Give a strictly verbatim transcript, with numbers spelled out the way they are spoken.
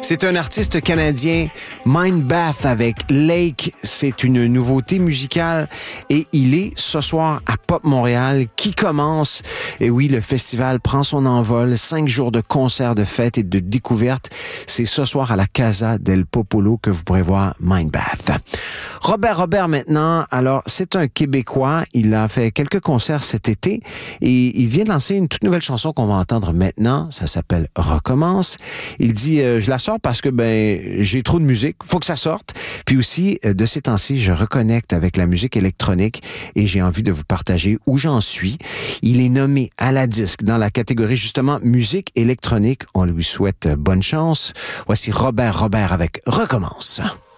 C'est un artiste canadien, Mindbath avec Lake. C'est une nouveauté musicale et il est ce soir à Pop Montréal qui commence. Et oui, le festival prend son envol. Cinq jours de concerts, de fêtes et de découvertes. C'est ce soir à la Casa del Popolo que vous pourrez voir Mindbath. Robert Robert maintenant. Alors, c'est un Québécois. Il a fait quelques concerts cet été et il vient de lancer une toute nouvelle chanson qu'on va entendre maintenant. Ça s'appelle Recommence. Il dit, euh, je la sors parce que ben j'ai trop de musique, faut que ça sorte. Puis aussi, euh, de ces temps-ci, je reconnecte avec la musique électronique et j'ai envie de vous partager où j'en suis. Il est nommé à la disque dans la catégorie justement musique électronique. On lui souhaite bonne chance. Voici Robert Robert avec Recommence.